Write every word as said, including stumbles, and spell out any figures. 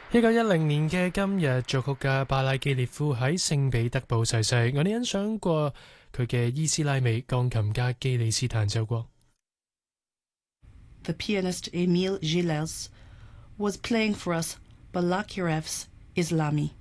一九一零年嘅今日，作曲家巴拉基列夫喺聖彼得堡逝世。我哋欣賞過佢嘅伊斯拉美鋼琴家基里斯彈奏過。 The pianist Emil Gilels was playing for us Balakirev's Islami.